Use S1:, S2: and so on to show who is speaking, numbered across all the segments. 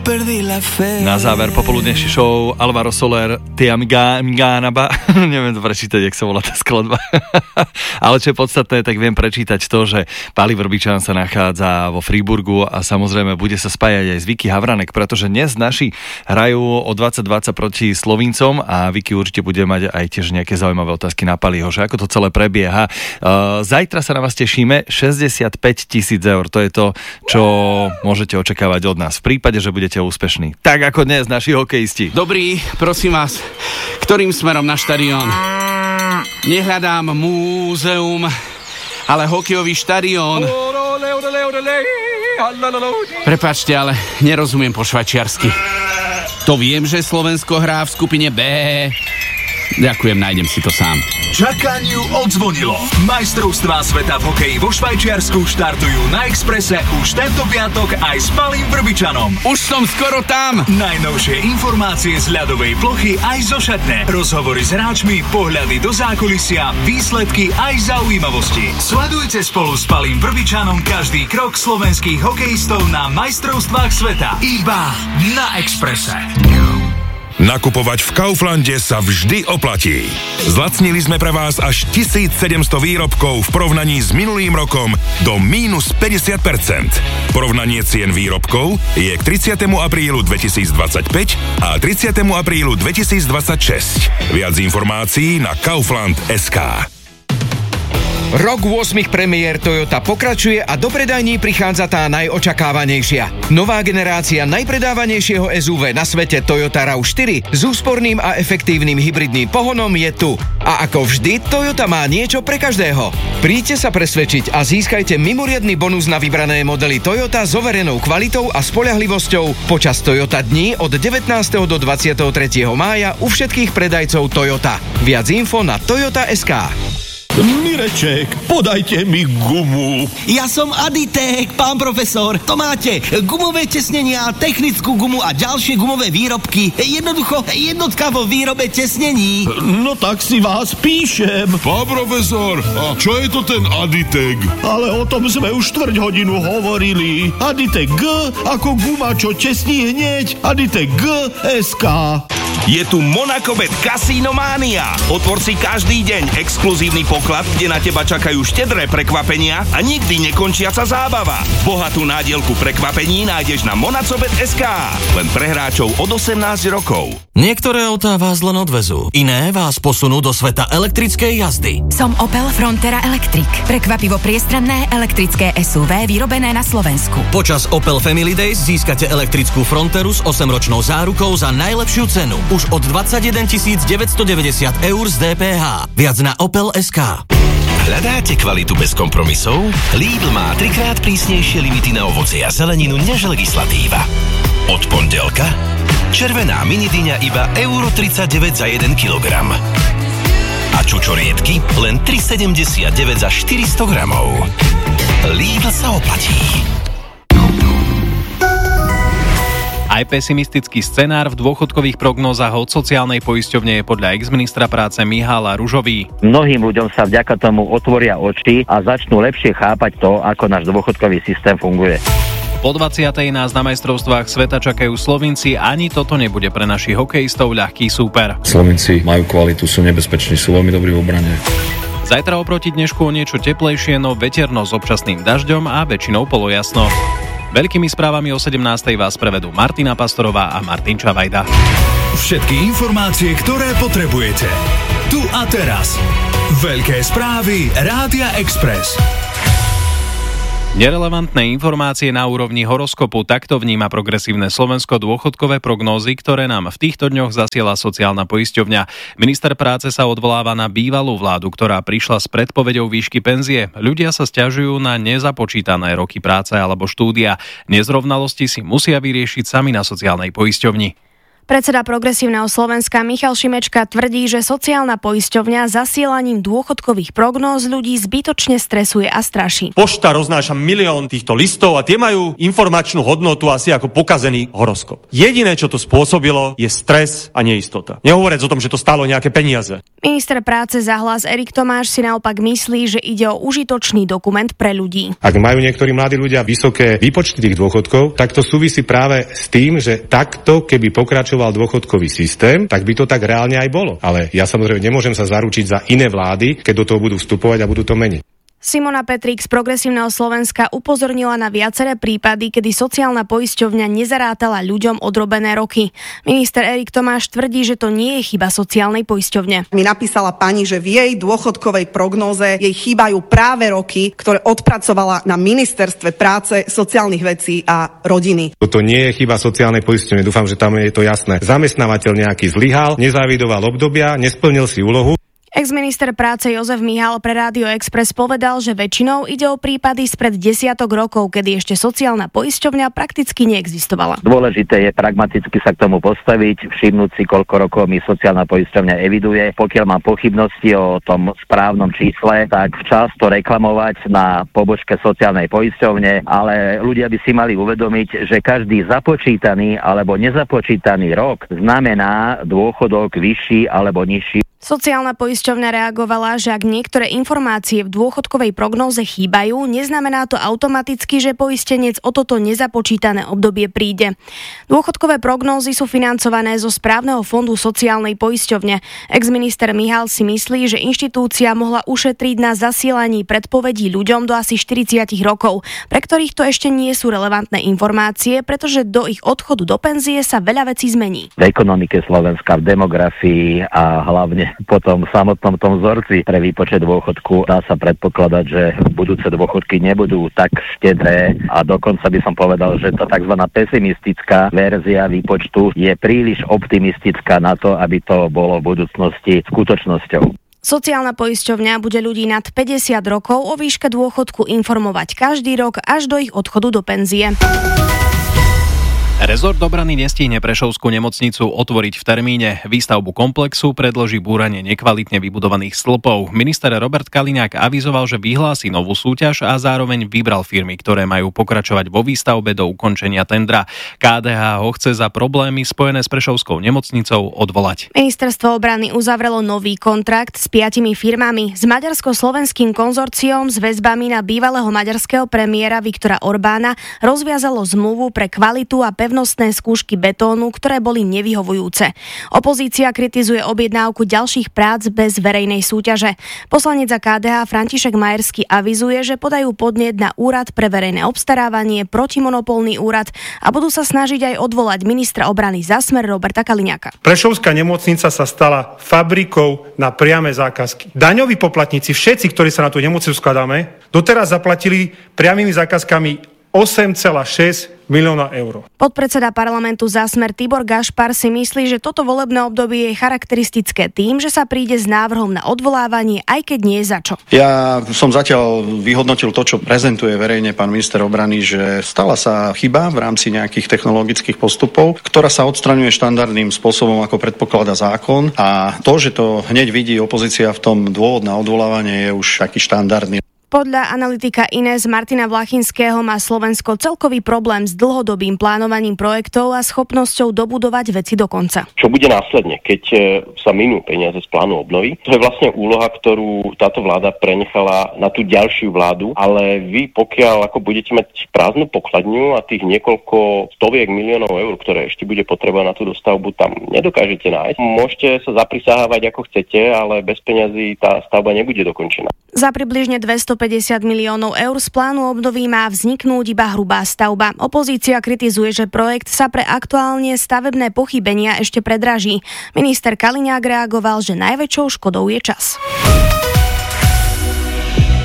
S1: Na záver popoludnejší show Alvaro Soler, Tia Mganaba. Neviem to prečítať, jak sa volá tá skladba. Ale čo je podstatné, tak viem prečítať to, že Pali Vrbičan sa nachádza vo Freiburgu a samozrejme bude sa spájať aj s Vicky Havranek, pretože dnes naši hrajú o 20:20 proti Slovíncom a Vicky určite bude mať aj tiež nejaké zaujímavé otázky na Paliho, že ako to celé prebieha. Zajtra sa na vás tešíme, 65 000 eur, to je to, čo môžete očakávať od nás v prípade, že budete úspešní. Tak ako dnes naši hokejisti.
S2: Dobrý, prosím vás, ktorým smerom na štadión? Nehľadám múzeum, ale hokejový štadión. Prepáčte, ale nerozumiem po švajčiarsky. To viem, že Slovensko hrá v skupine B. Ďakujem, nájdem si to sám.
S3: Čakaniu odzvonilo. Majstrovstvá sveta v hokeji vo Švajčiarsku štartujú na Expresse už tento piatok aj s Palim Vrbičanom.
S2: Už som skoro tam.
S3: Najnovšie informácie z ľadovej plochy aj zo šatne. Rozhovory s hráčmi, pohľady do zákulisia, výsledky aj zaujímavosti. Sledujte spolu s Palim Vrbičanom každý krok slovenských hokejistov na majstrovstvách sveta. Iba na Expresse.
S4: Nakupovať v Kauflande sa vždy oplatí. Zlacnili sme pre vás až 1700 výrobkov v porovnaní s minulým rokom do mínus 50%. Porovnanie cien výrobkov je k 30. aprílu 2025 a 30. aprílu 2026. Viac informácií na kaufland.sk.
S5: Rok 8 premiér Toyota pokračuje a do predajní prichádza tá najočakávanejšia. Nová generácia najpredávanejšieho SUV na svete Toyota RAV4 s úsporným a efektívnym hybridným pohonom je tu. A ako vždy, Toyota má niečo pre každého. Príďte sa presvedčiť a získajte mimoriadny bonus na vybrané modely Toyota s overenou kvalitou a spoľahlivosťou počas Toyota dní od 19. do 23. mája u všetkých predajcov Toyota. Viac info na toyota.sk.
S6: Mireček, podajte mi gumu.
S7: Ja som Aditek, pán profesor. To máte gumové tesnenia, technickú gumu a ďalšie gumové výrobky. Jednoducho jednotka vo výrobe tesnení.
S6: No tak si vás píšem.
S8: Pán profesor, a čo je to ten Aditek?
S6: Ale o tom sme už 4 hodinu hovorili. Aditek G ako guma, čo tesní hneď. Aditek G.sk.
S9: Je tu Monacobet Casino Mania. Otvor si každý deň exkluzívny poklad, kde na teba čakajú štedré prekvapenia a nikdy nekončiaca zábava. Bohatú nádielku prekvapení nájdeš na monacobet.sk. Len pre hráčov od 18 rokov.
S10: Niektoré autá vás len odvezú, iné vás posunú do sveta elektrickej jazdy.
S11: Som Opel Frontera Electric. Prekvapivo priestranné elektrické SUV vyrobené na Slovensku.
S10: Počas Opel Family Days získate elektrickú Fronteru s 8-ročnou zárukou za najlepšiu cenu. Už od 21 990 eur z DPH. Viac na Opel.sk.
S12: Hľadáte kvalitu bez kompromisov? Lidl má 3-krát prísnejšie limity na ovocie a zeleninu než legislatíva. Od pondelka červená minidyňa iba €39 za 1 kilogram. A čučoriedky len 3,79 za 400 gramov. Lidl sa oplatí.
S13: Aj pesimistický scenár v dôchodkových prognózach od sociálnej poisťovne je podľa exministra práce Mihála Ružový.
S14: Mnohým ľuďom sa vďaka tomu otvoria oči a začnú lepšie chápať to, ako náš dôchodkový systém funguje.
S13: Po 20. nás na majstrovstvách sveta čakajú Slovinci, ani toto nebude pre našich hokejistov ľahký súper.
S15: Slovinci majú kvalitu, sú nebezpeční, sú veľmi dobrí v obrane.
S13: Zajtra oproti dnešku o niečo teplejšie, no veterno s občasným dažďom a väčšinou polojasno. Veľkými správami o 17. vás prevedú Martina Pastorová a Martin Čavajda.
S3: Všetky informácie, ktoré potrebujete. Tu a teraz. Veľké správy Rádia Express.
S13: Nerelevantné informácie na úrovni horoskopu, takto vníma Progresívne Slovensko dôchodkové prognózy, ktoré nám v týchto dňoch zasiela sociálna poisťovňa. Minister práce sa odvoláva na bývalú vládu, ktorá prišla s predpoveďou výšky penzie. Ľudia sa sťažujú na nezapočítané roky práce alebo štúdia. Nezrovnalosti si musia vyriešiť sami na sociálnej poisťovni.
S16: Predseda Progresívneho Slovenska Michal Šimečka tvrdí, že sociálna poisťovňa zasielaním dôchodkových prognóz ľudí zbytočne stresuje a straší.
S17: Pošta roznáša 1 000 000 týchto listov a tie majú informačnú hodnotu asi ako pokazený horoskop. Jediné, čo to spôsobilo, je stres a neistota. Nehovoriac o tom, že to stálo nejaké peniaze.
S16: Minister práce za Hlas Erik Tomáš si naopak myslí, že ide o užitočný dokument pre ľudí.
S18: Ak majú niektorí mladí ľudia vysoké výpočty tých dôchodkov, tak to súvisí práve s tým, že takto, keby pokračoval dôchodkový systém, tak by to tak reálne aj bolo. Ale ja samozrejme nemôžem sa zaručiť za iné vlády, keď do toho budú vstupovať a budú to meniť.
S16: Simona Petrík z Progresívneho Slovenska upozornila na viaceré prípady, kedy sociálna poisťovňa nezarátala ľuďom odrobené roky. Minister Erik Tomáš tvrdí, že to nie je chyba sociálnej poisťovne.
S19: Mi napísala pani, že v jej dôchodkovej prognóze jej chýbajú práve roky, ktoré odpracovala na Ministerstve práce, sociálnych vecí a rodiny.
S18: Toto nie je chyba sociálnej poisťovne, dúfam, že tam je to jasné. Zamestnávateľ nejaký zlyhal, nezávidoval obdobia, nesplnil si úlohu.
S16: Ex-minister práce Jozef Mihal pre Rádio Express povedal, že väčšinou ide o prípady spred desiatok rokov, kedy ešte sociálna poisťovňa prakticky neexistovala.
S14: Dôležité je pragmaticky sa k tomu postaviť, všimnúť si, koľko rokov mi sociálna poisťovňa eviduje. Pokiaľ mám pochybnosti o tom správnom čísle, tak včas to reklamovať na pobočke sociálnej poisťovne, ale ľudia by si mali uvedomiť, že každý započítaný alebo nezapočítaný rok znamená dôchodok vyšší alebo nižší.
S16: Sociálna poisťovňa reagovala, že ak niektoré informácie v dôchodkovej prognóze chýbajú, neznamená to automaticky, že poistenec o toto nezapočítané obdobie príde. Dôchodkové prognózy sú financované zo správneho fondu sociálnej poisťovne. Ex-minister Mihal si myslí, že inštitúcia mohla ušetriť na zasielaní predpovedí ľuďom do asi 40 rokov, pre ktorých to ešte nie sú relevantné informácie, pretože do ich odchodu do penzie sa veľa vecí zmení.
S14: V ekonomike Slovenska, v demografii a hlavne potom v samotnom tom vzorci pre výpočet dôchodku dá sa predpokladať, že budúce dôchodky nebudú tak štedré a dokonca by som povedal, že tá tzv. Pesimistická verzia výpočtu je príliš optimistická na to, aby to bolo v budúcnosti skutočnosťou.
S16: Sociálna poisťovňa bude ľudí nad 50 rokov o výške dôchodku informovať každý rok až do ich odchodu do penzie.
S13: Rezort obrany nestihne Prešovskú nemocnicu otvoriť v termíne. Výstavbu komplexu predloží búranie nekvalitne vybudovaných stĺpov. Minister Robert Kaliňák avizoval, že vyhlási novú súťaž a zároveň vybral firmy, ktoré majú pokračovať vo výstavbe do ukončenia tendra. KDH ho chce za problémy spojené s Prešovskou nemocnicou odvolať.
S16: Ministerstvo obrany uzavrelo nový kontrakt s 5 firmami. S maďarsko-slovenským konzorciom s väzbami na bývalého maďarského premiéra Viktora Orbána rozviazalo zmluvu pre kvalitu a pevnostné skúšky betónu, ktoré boli nevyhovujúce. Opozícia kritizuje objednávku ďalších prác bez verejnej súťaže. Poslanec za KDH František Majerský avizuje, že podajú podnet na Úrad pre verejné obstarávanie, protimonopolný úrad a budú sa snažiť aj odvolať ministra obrany za Smer Roberta Kaliňáka.
S20: Prešovská nemocnica sa stala fabrikou na priame zákazky. Daňoví poplatníci, všetci, ktorí sa na tú nemocnicu skladáme, doteraz zaplatili priamými zákazkami 8,6 milióna eur.
S16: Podpredseda parlamentu za Smer Tibor Gašpar si myslí, že toto volebné obdobie je charakteristické tým, že sa príde s návrhom na odvolávanie, aj keď nie je za čo.
S21: Ja som zatiaľ vyhodnotil to, čo prezentuje verejne pán minister obrany, že stala sa chyba v rámci nejakých technologických postupov, ktorá sa odstraňuje štandardným spôsobom, ako predpokladá zákon, a to, že to hneď vidí opozícia v tom dôvod na odvolávanie, je už taký štandardný.
S16: Podľa analytika Ines Martina Vlachinského má Slovensko celkový problém s dlhodobým plánovaním projektov a schopnosťou dobudovať veci do konca.
S22: Čo bude následne, keď sa minú peniaze z plánu obnovy? To je vlastne úloha, ktorú táto vláda prenechala na tú ďalšiu vládu, ale vy, pokiaľ ako budete mať prázdnu pokladňu a tých niekoľko stoviek miliónov eur, ktoré ešte bude potreba na tú dostavbu, tam nedokážete nájsť. Môžete sa zaprisahávať ako chcete, ale bez peňazí tá stavba nebude dokončená.
S16: Za približne 250 miliónov eur z plánu obnovy má vzniknúť iba hrubá stavba. Opozícia kritizuje, že projekt sa pre aktuálne stavebné pochybenia ešte predraží. Minister Kaliňák reagoval, že najväčšou škodou je čas.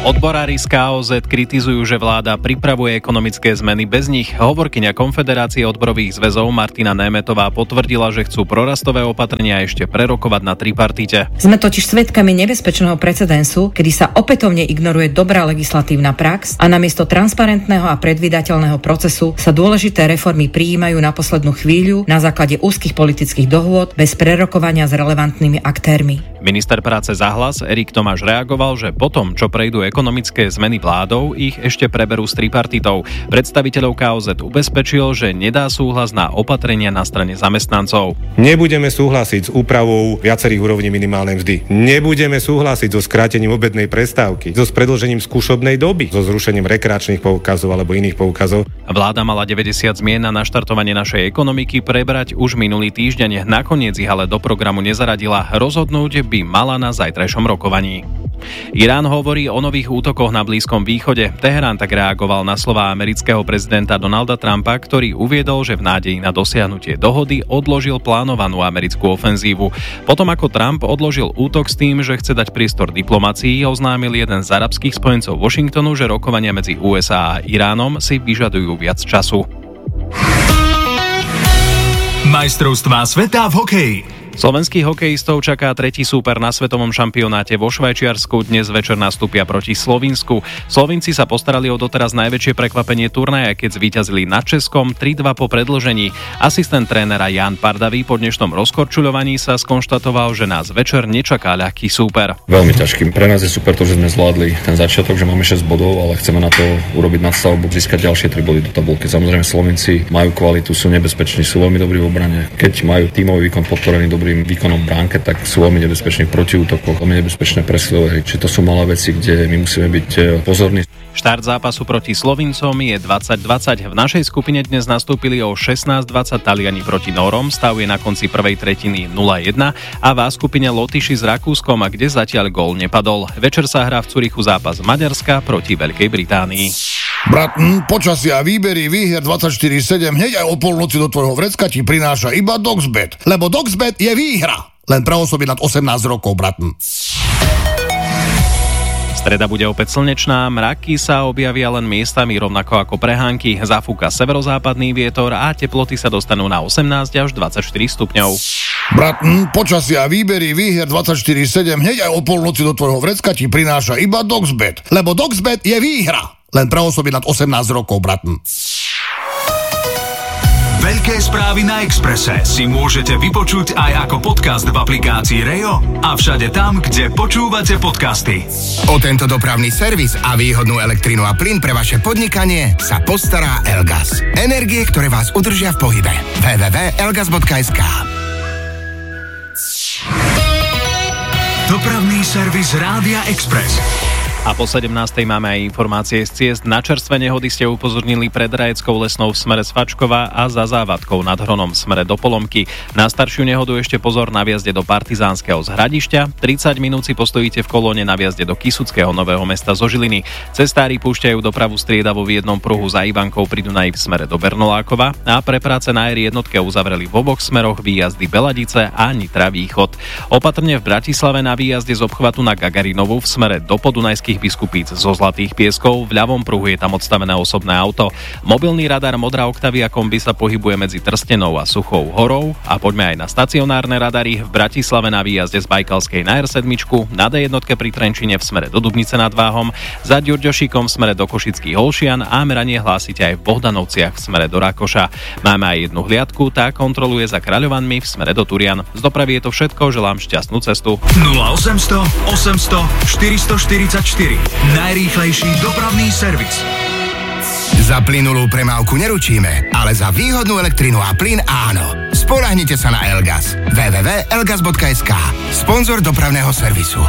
S13: Odborári z KOZ kritizujú, že vláda pripravuje ekonomické zmeny bez nich. Hovorkyňa Konfederácie odborových zväzov Martina Németová potvrdila, že chcú prorastové opatrenia ešte prerokovať na tripartite.
S1: Sme totiž svedkami nebezpečného precedensu, kedy sa opätovne ignoruje dobrá legislatívna prax a namiesto transparentného a predvídateľného procesu sa dôležité reformy prijímajú na poslednú chvíľu na základe úzkych politických dohôd bez prerokovania s relevantnými aktérmi.
S13: Minister práce za Hlas Erik Tomáš reagoval, že potom, čo prejdú ekonomické zmeny vládou, ich ešte preberú s tripartitou. Predstaviteľov KOZ ubezpečil, že nedá súhlas na opatrenia na strane zamestnancov.
S18: Nebudeme súhlasiť s úpravou viacerých úrovní minimálnej mzdy. Nebudeme súhlasiť so skrátením obednej prestávky, so predĺžením skúšobnej doby, so zrušením rekreačných poukazov alebo iných poukazov.
S13: Vláda mala 90 zmien na naštartovanie našej ekonomiky prebrať už minulý týždeň. Nakoniec ich ale do programu nezaradila. Rozhodnúť by mala na zajtrajšom rokovaní. Irán hovorí o nových útokoch na Blízkom východe. Teherán tak reagoval na slová amerického prezidenta Donalda Trumpa, ktorý uviedol, že v nádeji na dosiahnutie dohody odložil plánovanú americkú ofenzívu. Potom ako Trump odložil útok s tým, že chce dať priestor diplomácii, oznámil jeden z arabských spojencov Washingtonu, že rokovania medzi USA a Iránom si vyžadujú viac času.
S3: Majstrovstvá sveta v hokeji.
S13: Slovenských hokejistov čaká tretí súper na svetovom šampionáte vo Švajčiarsku. Dnes večer nastúpia proti Slovinsku. Slovinci sa postarali o doteraz najväčšie prekvapenie turnaja, keď zvíťazili nad Českom 3-2 po predĺžení. Asistent trénera Jan Pardavý po dnešnom rozkorčuľovaní sa skonštatoval, že nás večer nečaká ľahký súper.
S15: Veľmi ťažký. Pre nás je super to, že sme zvládli ten začiatok, že máme 6 bodov, ale chceme na to urobiť nadstavbu, získať ďalšie 3 body do tabulky. Samozrejme Slovinci majú kvalitu, sú nebezpeční, sú veľmi dobrí v obrane. Keď majú tímový výkon podporený dobrým výkonom bránke, tak sú veľmi nebezpečných protiútokoch, veľmi nebezpečné presilové hry. Čiže to sú malé veci, kde my musíme byť pozorní.
S13: Štart zápasu proti Slovincom je 20-20. V našej skupine dnes nastúpili o 16-20 Taliani proti Nórom, stav je na konci prvej tretiny 0-1 a v skupine Lotyši s Rakúskom, a kde zatiaľ gól nepadol. Večer sa hrá v Curychu zápas Maďarska proti Veľkej Británii.
S2: Brat, počasia a výbery výhier 24/7 hneď aj o polnoci do tvojho vrecka ti prináša iba Doxbet. Lebo Doxbet je výhra. Len pre osoby nad 18 rokov, brat.
S13: Streda bude opäť slnečná, mraky sa objavia len miestami, rovnako ako prehánky. Zafúka severozápadný vietor a teploty sa dostanú na 18 až 24 stupňov.
S2: Brat, počasia a výbery výhier 24/7 hneď aj o polnoci do tvojho vrecka ti prináša iba Doxbet. Lebo Doxbet je výhra. Len pre osoby nad 18 rokov, brat.
S3: Veľké správy na Expresse si môžete vypočuť aj ako podcast v aplikácii Rejo a všade tam, kde počúvate podcasty.
S23: O tento dopravný servis a výhodnú elektrinu a plyn pre vaše podnikanie sa postará Elgas. Energie, ktoré vás udržia v pohybe. www.elgas.sk.
S3: Dopravný servis Rádia Express.
S13: A po 17. máme aj informácie z ciest. Na čerstvé nehody ste upozornili pred Rajeckou lesnou v smere z Fačkova a za Závadkou nad Hronom v smere do Polomky. Na staršiu nehodu ešte pozor na viazde do Partizánskeho z Hradišťa. 30 minút si postojíte v kolóne na viazde do Kisuckého Nového Mesta zo Žiliny. Cestári púšťajú dopravu striedavo v jednom pruhu za Ivankou pri Dunaji v smere do Bernolákova a pre práce na R1 uzavreli v oboch smeroch výjazdy Beladice a Nitra Východ. Opatrne v Bratislave na výjazde z obchvatu na Gagarinovu v smere do Podunajských Biskupíc zo Zlatých Pieskov. V ľavom pruhu je tam odstavené osobné auto. Mobilný radar Modrá Octavia kombi sa pohybuje medzi Trstenou a Suchou horou. A poďme aj na stacionárne radary. V Bratislave na výjazde z Bajkalskej na R7, na D1 pri Trenčine v smere do Dubnice nad Váhom, za Ďurďošíkom v smere do Košických Holšian a meranie hlásite aj v Bohdanovciach v smere do Rakoša. Máme aj jednu hliadku, tá kontroluje za Kráľovanmi v smere do Turian. Z dopravy je to všetko, želám šťastnú cestu.
S3: 0800 800 444 najrýchlejší dopravný servis.
S23: Za plynulú premávku neručíme, ale za výhodnú elektrinu a plyn áno. Spoľahnite sa na Elgas. www.elgas.sk. Sponzor dopravného servisu.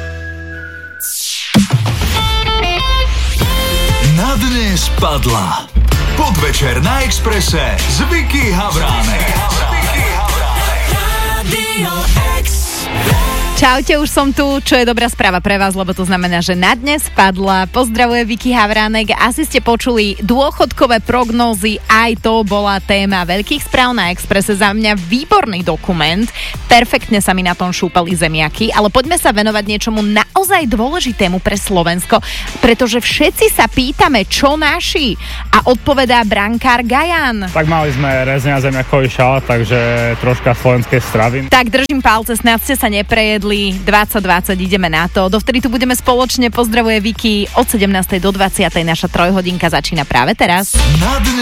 S3: Na dnes padla Podvečer na Expresse s Vicky Havránek.
S4: Čaute, už som tu, čo je dobrá správa pre vás, lebo to znamená, že na dnes padla. Pozdravuje Vicky Havránek. Asi ste počuli dôchodkové prognózy, aj to bola téma veľkých správ na Expresse. Za mňa výborný dokument, perfektne sa mi na tom šúpali zemiaky, ale poďme sa venovať niečomu naozaj dôležitému pre Slovensko, pretože všetci sa pýtame, čo naši, a odpovedá brankár Gajan.
S5: Tak mali sme rezňa zemiakový šalát, takže troška slovenskej stravy.
S4: Tak držím palce, snad ste sa neprejedli. 2020 ideme na to. Dovtedy tu budeme spoločne. Pozdravuje Vicky. Od 17. do 20. naša trojhodinka začína práve teraz.